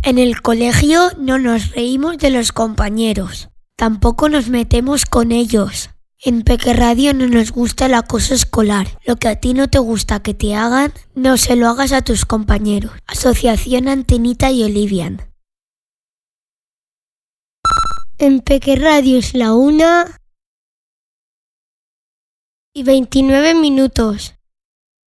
En el colegio no nos reímos de los compañeros, tampoco nos metemos con ellos. En Peque Radio no nos gusta el acoso escolar. Lo que a ti no te gusta que te hagan, no se lo hagas a tus compañeros. Asociación Antenita y Olivian. En Peque Radio es la 1:29.